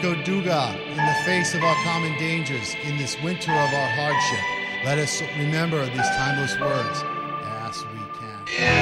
Echo Duga, in the face of our common dangers, in this winter of our hardship, let us remember these timeless words.